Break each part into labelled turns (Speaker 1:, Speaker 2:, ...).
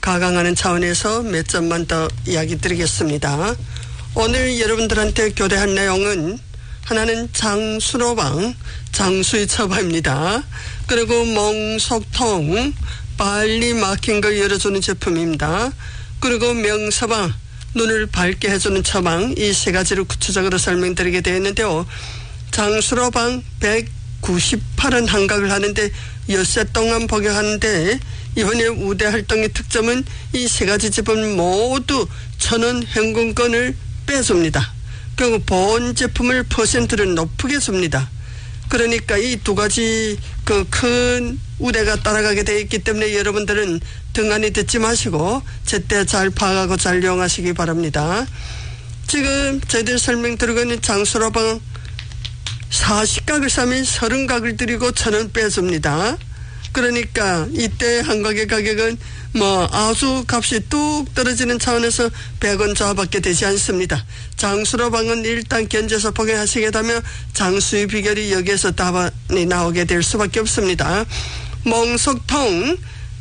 Speaker 1: 가강하는 차원에서 몇 점만 더 이야기 드리겠습니다. 오늘 여러분들한테 교대한 내용은 하나는 장수로방, 장수의 처방입니다. 그리고 멍석통, 빨리 막힌 걸 열어주는 제품입니다. 그리고 명서방, 눈을 밝게 해주는 처방, 이 세 가지를 구체적으로 설명드리게 되어 있는데요. 장수로방 198원 한각을 하는데 엿새 동안 복용하는데 이번에 우대 활동의 특점은 이 세 가지 제품 모두 1,000원 현금권을 빼줍니다. 그리고 본 제품을 퍼센트를 높게 줍니다. 그러니까 이 두 가지 그 큰 우대가 따라가게 되어 있기 때문에 여러분들은 등한히 듣지 마시고 제때 잘 파악하고 잘 이용하시기 바랍니다. 지금 저희들 설명드리고 있는 장수로방 40각을 사면 30각을 드리고 1,000원 빼줍니다. 그러니까 이때 한 각의 가격은 아주 값이 뚝 떨어지는 차원에서 100원 저하밖에 되지 않습니다. 장수로방은 일단 견제서 복용하시게 되면 장수의 비결이 여기에서 답안이 나오게 될 수밖에 없습니다. 멍석통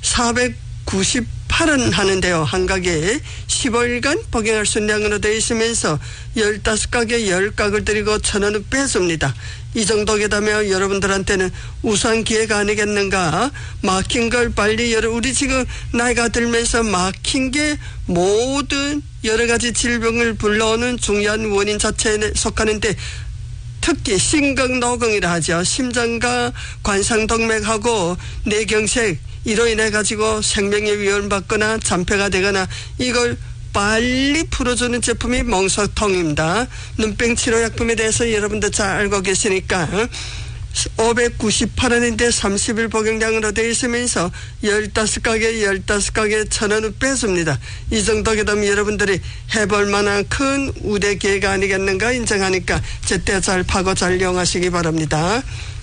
Speaker 1: 498원 하는데요. 한 각에 15일간 복용할 수 있는 양으로 되어 있으면서 15각에 10각을 드리고 1,000원을 빼줍니다. 이 정도게 되면 여러분들한테는 우수한 기회가 아니겠는가. 막힌 걸 빨리 우리 지금 나이가 들면서 막힌 게 모든 여러 가지 질병을 불러오는 중요한 원인 자체에 속하는데 특히 심근노공이라 하죠. 심장과 관상동맥하고 뇌경색 이로 인해 가지고 생명의 위험을 받거나 잔폐가 되거나 이걸 빨리 풀어주는 제품이 멍석통입니다. 눈병 치료약품에 대해서 여러분들 잘 알고 계시니까 598원인데 30일 복용량으로 되어 있으면서 15가게 15가게 1,000원을 빼줍니다. 이 정도게 되면 여러분들이 해볼 만한 큰 우대 기회가 아니겠는가 인정하니까 제때 잘 파고 잘 이용하시기 바랍니다.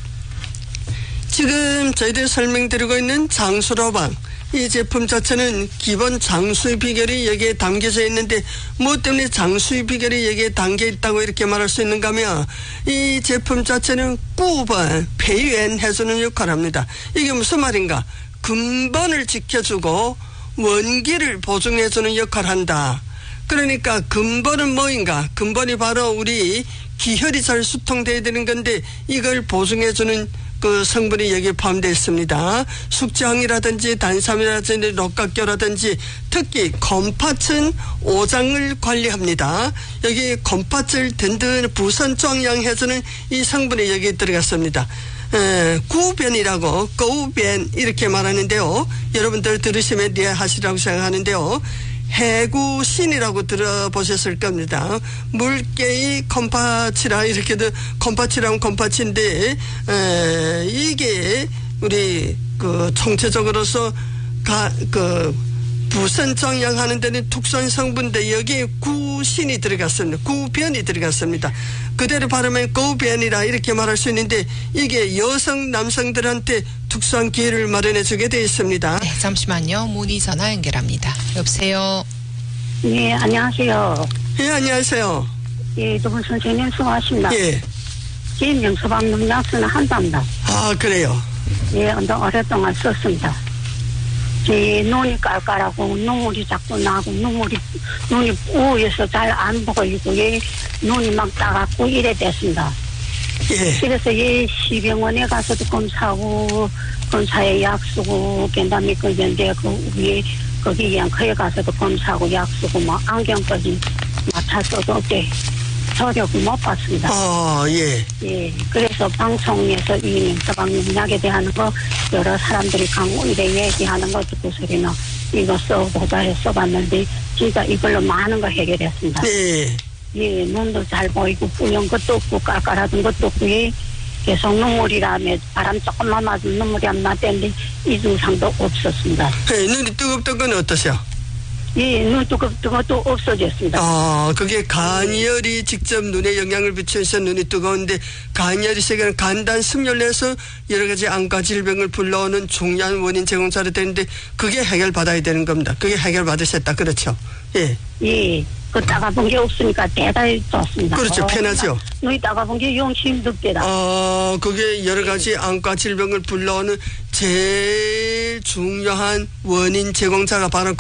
Speaker 1: 지금 저희들이 설명드리고 있는 장수로방 이 제품 자체는 기본 장수의 비결이 여기에 담겨져 있는데 뭐 때문에 장수의 비결이 여기에 담겨 있다고 이렇게 말할 수 있는가 하면 이 제품 자체는 구번, 폐유해주는 역할을 합니다. 이게 무슨 말인가? 근본을 지켜주고 원기를 보증해주는 역할을 한다. 그러니까 근본은 뭐인가? 근본이 바로 우리 기혈이 잘 수통돼야 되는 건데 이걸 보증해주는 그 성분이 여기에 포함되어 있습니다. 숙주항이라든지 단삼이라든지 녹각교라든지 특히 곰팥은 오장을 관리합니다. 여기 곰팥을 든든 부선종양해주는 이 성분이 여기에 들어갔습니다. 구변이라고 거우변 이렇게 말하는데요. 여러분들 들으시면 이해하시라고 생각하는데요. 해구신이라고 들어보셨을 겁니다. 물개의 컴파치라 이렇게도 컴파치라면 컴파치인데 이게 우리 그 총체적으로서 부선정양 하는 데는 특수한 성분인데 여기에 구신이 들어갔습니다. 구변이 들어갔습니다. 그대로 발음하면 거변이라 이렇게 말할 수 있는데 이게 여성 남성들한테 특수한 기회를 마련해 주게 되어 있습니다.
Speaker 2: 네, 잠시만요. 문의 전화 연결합니다. 여보세요.
Speaker 3: 네, 안녕하세요.
Speaker 1: 예, 안녕하세요.
Speaker 3: 예, 두 분 선생님 수고하십니다.
Speaker 1: 예.
Speaker 3: 제 명서방 농약수는 한답니다.
Speaker 1: 아, 그래요?
Speaker 3: 예, 오랫동안 썼습니다. 제 눈이 깔깔하고 눈물이 자꾸 나고 눈이 우에서 잘 안 보이고 예, 눈이 막 따갑고 이래 됐습니다.
Speaker 1: 예.
Speaker 3: 그래서 예, 시병원에 가서도 검사하고 검사에 약 쓰고 그다음에 그 연대 그 위에 거기 양커에 가서도 검사하고 약 쓰고 뭐 안경까지 맡아서도 어때 저력을 못 봤습니다.
Speaker 1: 예.
Speaker 3: 예. 그래서 방송에서 이 명서방 농약에 대한 거 여러 사람들이 강의에 얘기하는 거 듣고 소리는 이거 써보자 해서 써봤는데 진짜 이걸로 많은 거 해결했습니다.
Speaker 1: 예.
Speaker 3: 예, 눈도 잘 보이고 뿌연 것도 없고 깔깔하던 것도 없고 예, 계속 눈물이라며 바람 조금만 맞으면 눈물이 안 나대는데 이 증상도 없었습니다.
Speaker 1: 예, 눈이 뜨겁던 건 어떠세요?
Speaker 3: 예, 눈 뜨겁던 것도 없어졌습니다.
Speaker 1: 그게 간열이 직접 눈에 영향을 미쳐서 눈이 뜨거운데 간열이 세게는 간단 숨열내서 여러 가지 안과 질병을 불러오는 중요한 원인 제공자로 되는데 그게 해결받아야 되는 겁니다. 그게 해결받으셨다. 그렇죠? 예.
Speaker 3: 예. 그 따가본 게 없으니까 대단히 좋습니다.
Speaker 1: 그렇죠. 편하죠.
Speaker 3: 눈이 따가본 게 영 힘듭니다.
Speaker 1: 그게 여러 가지 안과 질병을 불러오는 제일 중요한 원인 제공자가 바로